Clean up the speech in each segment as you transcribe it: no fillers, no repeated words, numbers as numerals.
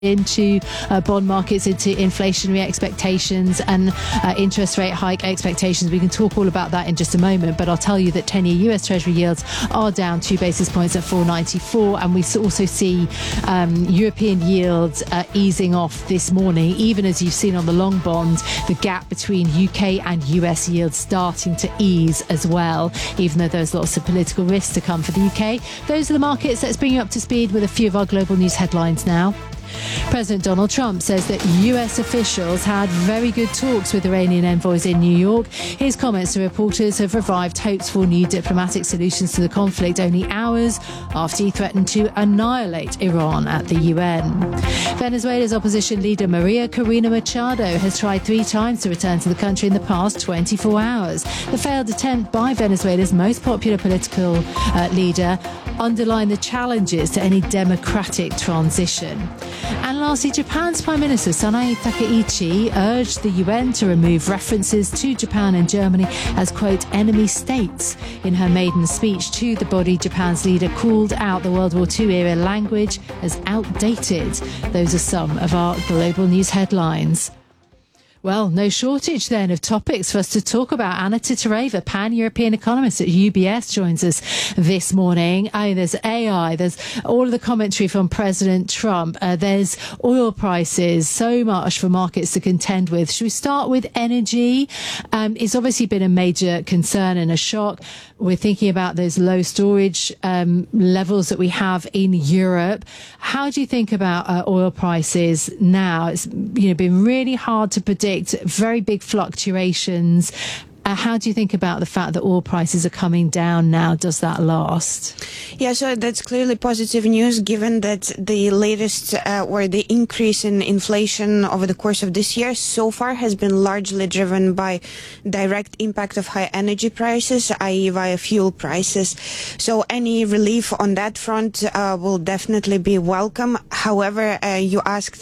into bond markets, into inflationary expectations and interest rate hike expectations. We can talk all about that in just a moment, but I'll tell you that 10-year US Treasury yields are down 2 basis points at 4.94, and we also see European yields easing off this morning, even as you've seen on the long bond, the gap between UK and US yields starting to ease as well, even though there's lots of political risks to come for the UK. Those are the markets. Let's bring you up to speed with a few of our global news headlines now. President Donald Trump says that US officials had very good talks with Iranian envoys in New York. His comments to reporters have revived hopes for new diplomatic solutions to the conflict only hours after he threatened to annihilate Iran at the UN. Venezuela's opposition leader Maria Corina Machado has tried 3 times to return to the country in the past 24 hours. The failed attempt by Venezuela's most popular political leader underlined the challenges to any democratic transition. And lastly, Japan's Prime Minister Sanae Takaichi urged the UN to remove references to Japan and Germany as, quote, enemy states. In her maiden speech to the body, Japan's leader called out the World War II era language as outdated. Those are some of our global news headlines. Well, no shortage then of topics for us to talk about. Anna Titareva, pan-European economist at UBS, joins us this morning. There's AI, there's all of the commentary from President Trump, there's oil prices, so much for markets to contend with. Should we start with energy? It's obviously been a major concern and a shock. We're thinking about those low storage levels that we have in Europe. How do you think about oil prices now? It's been really hard to predict, very big fluctuations. How do you think about the fact that oil prices are coming down now? Does that last? Yeah, so that's clearly positive news, given that the latest or the increase in inflation over the course of this year so far has been largely driven by direct impact of high energy prices, i.e. via fuel prices. So any relief on that front will definitely be welcome. However, you asked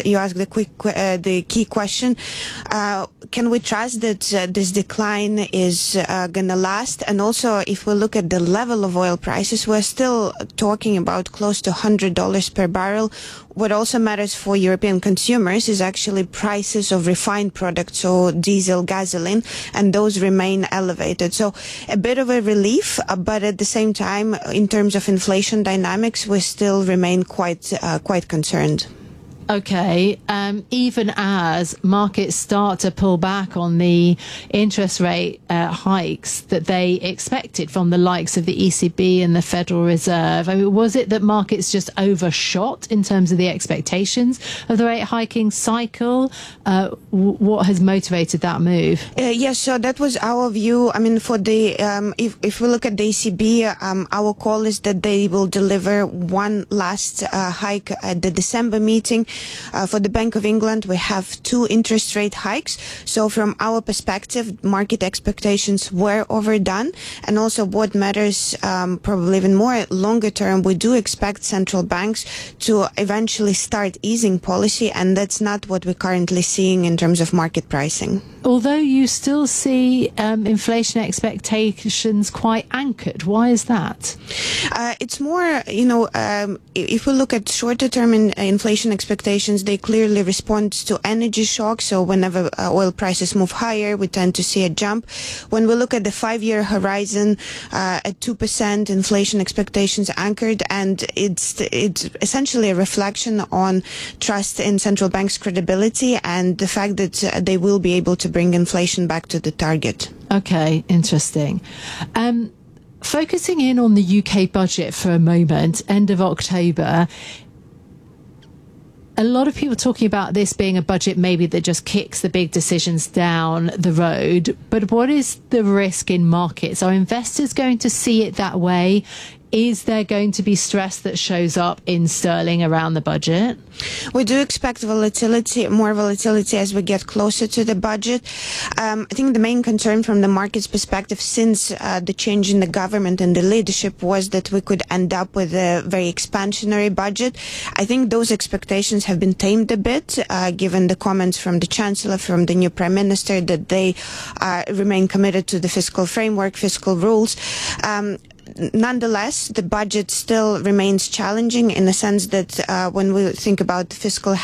the key question: can we trust that this decline is going to last? And also, if we look at the level of oil prices, we're still talking about close to $100 per barrel. What also matters for European consumers is actually prices of refined products, so diesel, gasoline, and those remain elevated. So a bit of a relief, but at the same time, in terms of inflation dynamics, we still remain quite concerned. Okay, even as markets start to pull back on the interest rate hikes that they expected from the likes of the ECB and the Federal Reserve, I mean, was it that markets just overshot in terms of the expectations of the rate hiking cycle? What has motivated that move? Yes, so that was our view. I mean, for the if we look at the ECB, our call is that they will deliver one last hike at the December meeting. For the Bank of England, we have 2 interest rate hikes. So from our perspective, market expectations were overdone. And also what matters probably even more longer term, we do expect central banks to eventually start easing policy. And that's not what we're currently seeing in terms of market pricing. Although you still see inflation expectations quite anchored. Why is that? It's more, if we look at shorter term inflation expectations, they clearly respond to energy shocks. So whenever oil prices move higher, we tend to see a jump. When we look at the 5-year horizon, at 2% inflation expectations anchored, and it's essentially a reflection on trust in central banks' credibility and the fact that they will be able to bring inflation back to the target. Okay, interesting. Focusing in on the UK budget for a moment, end of October, a lot of people talking about this being a budget maybe that just kicks the big decisions down the road. But what is the risk in markets? Are investors going to see it that way? Is there going to be stress that shows up in sterling around the budget? We do expect more volatility as we get closer to the budget. I think the main concern from the market's perspective since the change in the government and the leadership was that we could end up with a very expansionary budget. I think those expectations have been tamed a bit, given the comments from the Chancellor, from the new Prime Minister, that they remain committed to the fiscal framework, fiscal rules. nonetheless, the budget still remains challenging in the sense that when we think about fiscal